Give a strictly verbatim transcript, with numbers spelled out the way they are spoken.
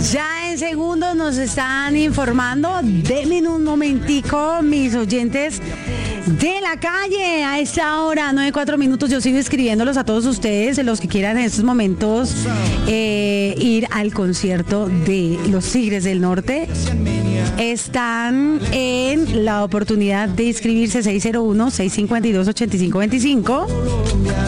Ya en segundos nos están informando. Denme un momentico, mis oyentes de la calle. A esta hora, nueve cuatro minutos, yo sigo escribiéndolos a todos ustedes, los que quieran en estos momentos eh, ir al concierto de los Tigres del Norte. Están en la oportunidad de inscribirse seis cero uno, seis cinco dos, ocho cinco dos cinco.